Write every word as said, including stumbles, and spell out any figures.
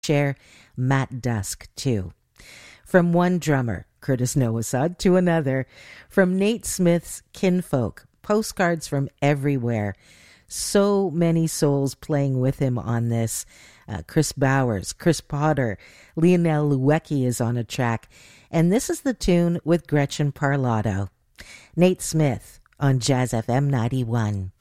share Matt Dusk, too. From one drummer, Curtis Nowasad, to another, from Nate Smith's Kinfolk, postcards from everywhere. So many souls playing with him on this. Uh, Chris Bowers, Chris Potter, Lionel Luecki is on a track. And this is the tune with Gretchen Parlato. Nate Smith on Jazz F M ninety-one.